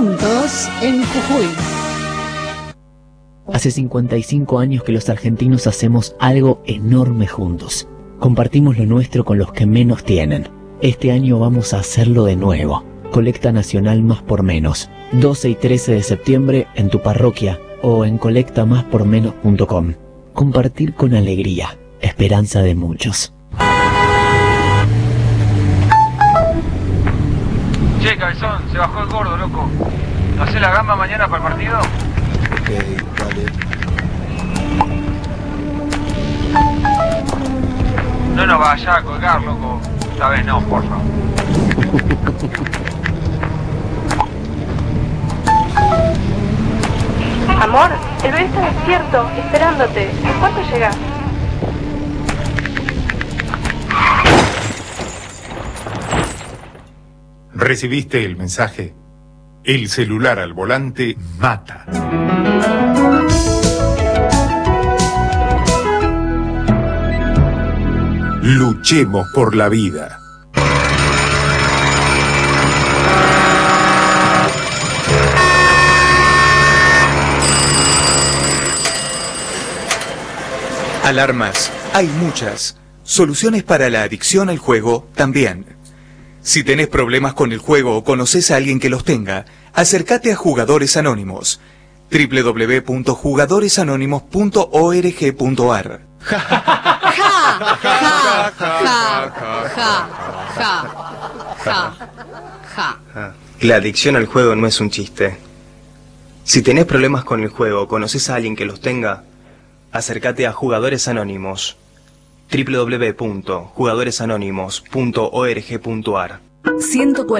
juntos en Jujuy. Hace 55 años que los argentinos hacemos algo enorme juntos. Compartimos lo nuestro con los que menos tienen. Este año vamos a hacerlo de nuevo. Colecta Nacional Más por Menos. 12 y 13 de septiembre en tu parroquia o en colectamáspormenos.com. Compartir con alegría. Esperanza de muchos. Che, cabezón, se bajó el gordo, loco. ¿No hacés la gamba mañana para el partido? Ok, vale. No nos vayas a colgar, loco. Esta vez no, por favor. Amor, el bebé está despierto, esperándote. ¿En cuánto llegas? ¿Recibiste el mensaje? El celular al volante mata. Luchemos por la vida. Alarmas, hay muchas. Soluciones para la adicción al juego también. Si tenés problemas con el juego o conoces a alguien que los tenga, acércate a Jugadores Anónimos. www.jugadoresanónimos.org.ar. La adicción al juego no es un chiste. Si tenés problemas con el juego o conoces a alguien que los tenga, acércate a Jugadores Anónimos. www.jugadoresanónimos.org.ar.